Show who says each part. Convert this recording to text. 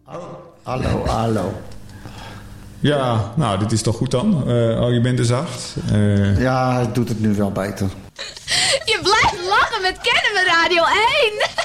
Speaker 1: Hallo.
Speaker 2: Ja, nou, dit is toch goed dan? Argument is 8.
Speaker 1: Ja, hij doet het nu wel beter.
Speaker 3: Je blijft lachen met Kennen met Radio 1.